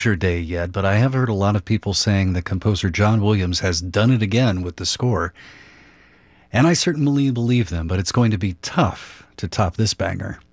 day yet, but I have heard a lot of people saying that composer John Williams has done it again with the score. And I certainly believe them, but it's going to be tough to top this banger.